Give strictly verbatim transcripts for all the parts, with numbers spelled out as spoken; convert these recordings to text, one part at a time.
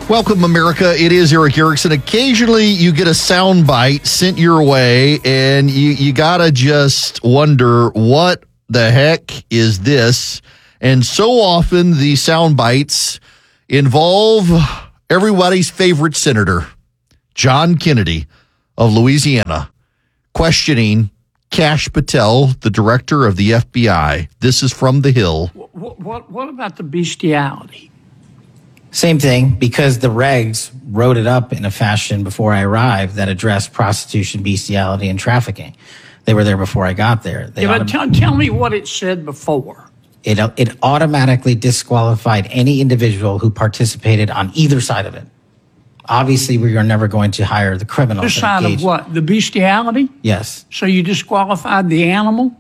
Welcome, America. It is Erick Erickson. Occasionally, you get a sound bite sent your way, and you, you got to just wonder, what the heck is this? And so often, the sound bites involve everybody's favorite senator, John Kennedy of Louisiana, questioning Kash Patel, the director of the F B I. This is from The Hill. What, what, what about the bestiality? Same thing, because the regs wrote it up in a fashion before I arrived that addressed prostitution, bestiality, and trafficking. They were there before I got there. They yeah, but tell, tell me what it said before. It, it automatically disqualified any individual who participated on either side of it. Obviously, we are never going to hire the criminals. This side of what? The bestiality? Yes. So you disqualified the animal?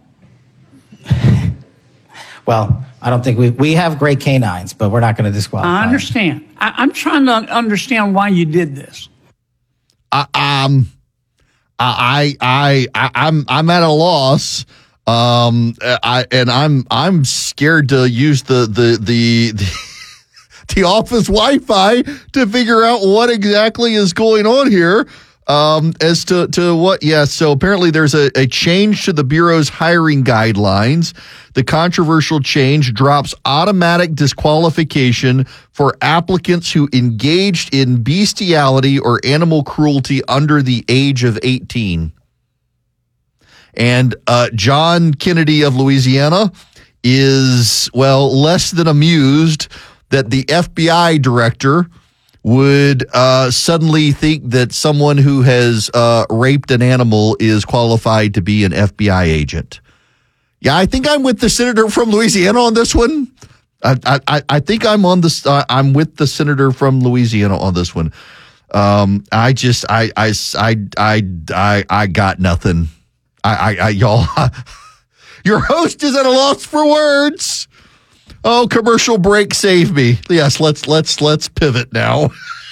Well, I don't think we we have great canines, but we're not going to disqualify. I understand. I, I'm trying to understand why you did this. I, um, I, I, I, I'm, I'm at a loss. Um, I and I'm, I'm scared to use the the the the, the office Wi-Fi to figure out what exactly is going on here. Um, as to, to what, yes. Yeah, so apparently there's a, a change to the Bureau's hiring guidelines. The controversial change drops automatic disqualification for applicants who engaged in bestiality or animal cruelty under the age of eighteen. And uh, John Kennedy of Louisiana is, well, less than amused that the F B I director would uh, suddenly think that someone who has uh, raped an animal is qualified to be an F B I agent. Yeah, I think I'm with the senator from Louisiana on this one. I I, I think I'm on this. Uh, I'm with the senator from Louisiana on this one. Um, I just I I I I I, I got nothing. I I, I y'all. Your host is at a loss for words. Oh, commercial break, save me. Yes, let's let's let's pivot now.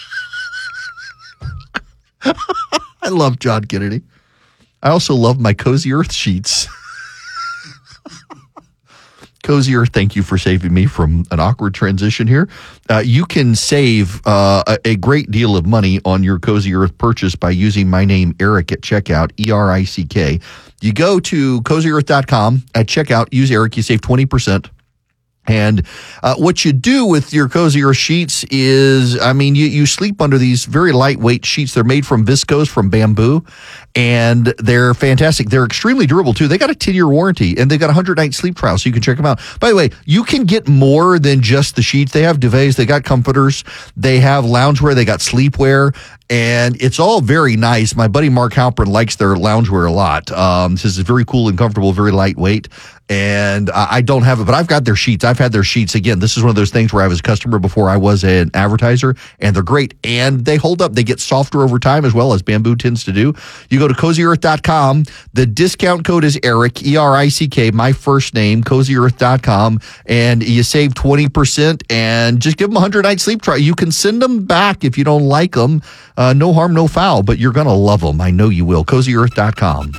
I love John Kennedy. I also love my Cozy Earth sheets. Cozy Earth, thank you for saving me from an awkward transition here. Uh, you can save uh, a, a great deal of money on your Cozy Earth purchase by using my name, Eric, at checkout, E R I C K. You go to cozy earth dot com at checkout, use Eric, you save twenty percent. And uh, what you do with your Cozy Earth sheets is, I mean, you, you sleep under these very lightweight sheets. They're made from viscose, from bamboo, and they're fantastic. They're extremely durable, too. They got a ten-year warranty, and they got a one hundred night sleep trial, so you can check them out. By the way, you can get more than just the sheets. They have duvets. They got comforters. They have loungewear. They got sleepwear. And it's all very nice. My buddy Mark Halpern likes their loungewear a lot. Um, this is very cool and comfortable, very lightweight. And uh, I don't have it, but I've got their sheets. I've had their sheets. Again, this is one of those things where I was a customer before I was an advertiser, and they're great. And they hold up. They get softer over time, as well as bamboo tends to do. You go to cozy earth dot com. The discount code is Eric, E R I C K, my first name, cozy earth dot com. And you save twenty percent, and just give them a one hundred night sleep trial. You can send them back if you don't like them. Uh, no harm, no foul, but you're going to love them. I know you will. cozy earth dot com.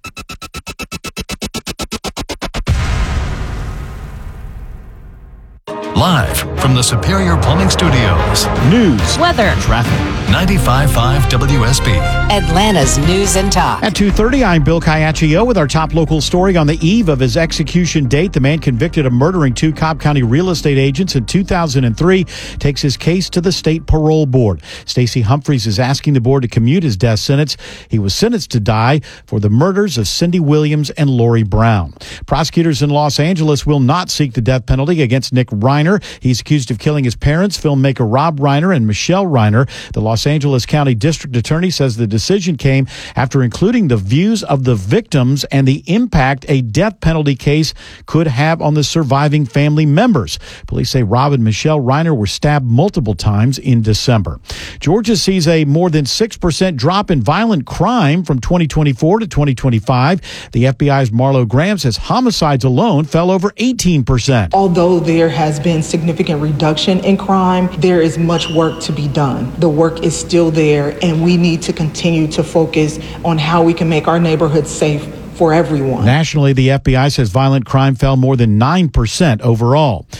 Live from the Superior Plumbing Studios. News, weather, traffic. ninety-five point five W S B. Atlanta's News and Talk. At two thirty, I'm Bill Caiaccio with our top local story. On the eve of his execution date, the man convicted of murdering two Cobb County real estate agents in two thousand three takes his case to the state parole board. Stacey Humphreys is asking the board to commute his death sentence. He was sentenced to die for the murders of Cindy Williams and Lori Brown. Prosecutors in Los Angeles will not seek the death penalty against Nick Reiner. He's accused of killing his parents, filmmaker Rob Reiner and Michelle Reiner. The Los Angeles County District Attorney says the decision came after including the views of the victims and the impact a death penalty case could have on the surviving family members. Police say Rob and Michelle Reiner were stabbed multiple times in December. Georgia sees a more than six percent drop in violent crime from twenty twenty-four to twenty twenty-five. The F B I's Marlo Graham says homicides alone fell over eighteen percent. Although there has been significant reduction in crime, there is much work to be done. The work is still there, and we need to continue to focus on how we can make our neighborhoods safe for everyone. Nationally, the F B I says violent crime fell more than nine percent overall.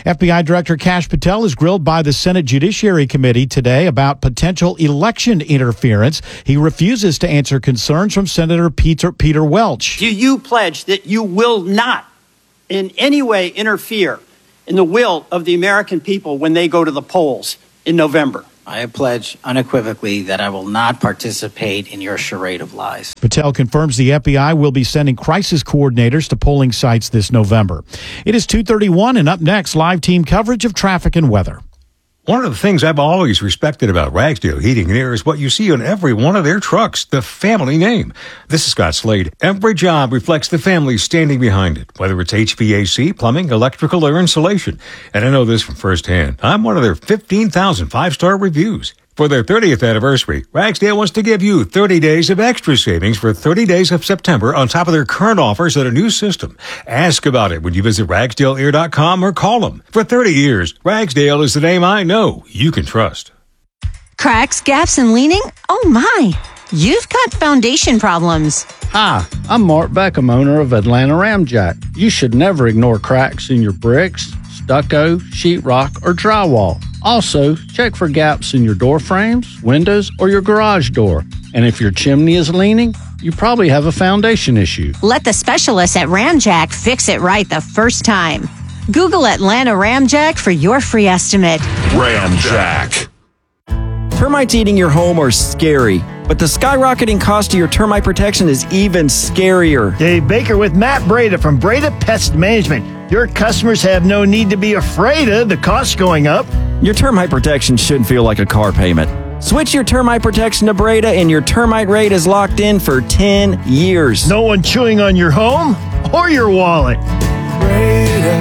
F B I Director Kash Patel is grilled by the Senate Judiciary Committee today about potential election interference. He refuses to answer concerns from Senator Peter, Peter Welch. Do you pledge that you will not in any way interfere in the will of the American people when they go to the polls in November? I pledge unequivocally that I will not participate in your charade of lies. Patel confirms the F B I will be sending crisis coordinators to polling sites this November. It is two thirty-one, and up next, live team coverage of traffic and weather. One of the things I've always respected about Ragsdale Heating and Air is what you see on every one of their trucks, the family name. This is Scott Slade. Every job reflects the family standing behind it, whether it's H V A C, plumbing, electrical, or insulation. And I know this from firsthand. I'm one of their fifteen thousand five-star reviews. For their thirtieth anniversary, Ragsdale wants to give you thirty days of extra savings for thirty days of September on top of their current offers at a new system. Ask about it when you visit ragsdale air dot com or call them. For thirty years, Ragsdale is the name I know you can trust. Cracks, gaps, and leaning? Oh my! You've got foundation problems. Hi, I'm Mark Beckham, owner of Atlanta Ramjack. You should never ignore cracks in your bricks, stucco, sheetrock, or drywall. Also, check for gaps in your door frames, windows, or your garage door. And if your chimney is leaning, you probably have a foundation issue. Let the specialists at Ramjack fix it right the first time. Google Atlanta Ramjack for your free estimate. Ramjack. Termites eating your home are scary, but the skyrocketing cost of your termite protection is even scarier. Dave Baker with Matt Breda from Breda Pest Management. Your customers have no need to be afraid of the cost going up. Your termite protection shouldn't feel like a car payment. Switch your termite protection to Breda and your termite rate is locked in for ten years. No one chewing on your home or your wallet. Breda,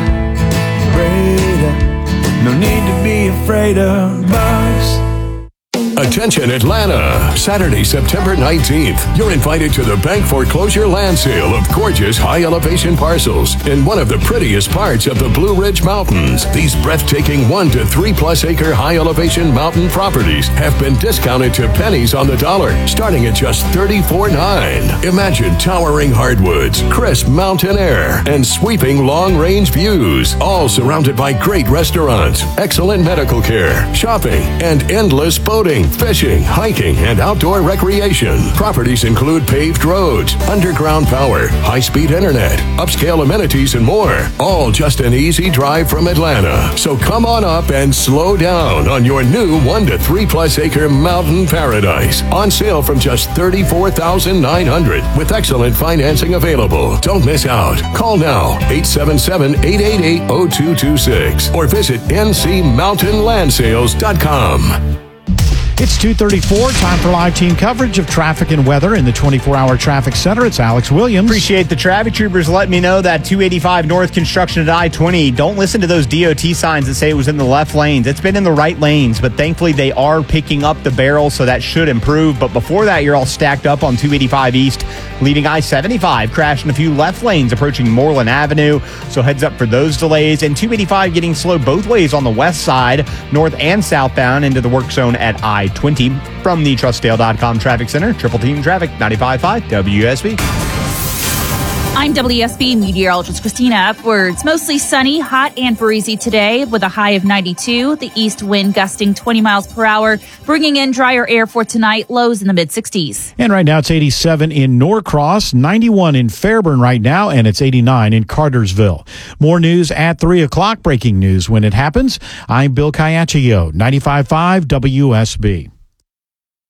Breda, no need to be afraid of bugs. Attention Atlanta, Saturday, September nineteenth. You're invited to the bank foreclosure land sale of gorgeous high elevation parcels in one of the prettiest parts of the Blue Ridge Mountains. These breathtaking one to three plus acre high elevation mountain properties have been discounted to pennies on the dollar, starting at just thirty-four dollars and nine cents. Imagine towering hardwoods, crisp mountain air, and sweeping long range views, all surrounded by great restaurants, excellent medical care, shopping, and endless boating, fishing, hiking, and outdoor recreation. Properties include paved roads, underground power, high-speed internet, upscale amenities, and more. All just an easy drive from Atlanta. So come on up and slow down on your new one to three plus acre mountain paradise. On sale from just thirty-four thousand nine hundred dollars with excellent financing available. Don't miss out. Call now, eight seven seven, eight eight eight, zero two two six or visit n c mountain land sales dot com. It's two thirty-four, time for live team coverage of traffic and weather in the twenty-four hour traffic center. It's Alex Williams. Appreciate the traffic troopers letting me know that two eighty-five north construction at I twenty. Don't listen to those D O T signs that say it was in the left lanes. It's been in the right lanes, but thankfully they are picking up the barrel, so that should improve. But before that, you're all stacked up on two eighty-five east, leaving I seventy-five, crashing a few left lanes approaching Moreland Avenue. So heads up for those delays. And two eighty-five getting slow both ways on the west side, north and southbound into the work zone at I twenty. From the trust dale dot com Traffic Center, Triple Team Traffic, ninety-five point five W S B. I'm W S B meteorologist Christina Upwards. Mostly sunny, hot, and breezy today with a high of ninety-two. The east wind gusting twenty miles per hour, bringing in drier air for tonight. Lows in the mid sixties. And right now it's eighty-seven in Norcross, ninety-one in Fairburn right now, and it's eighty-nine in Cartersville. More news at three o'clock. Breaking news when it happens. I'm Bill Caiaccio, ninety-five point five W S B.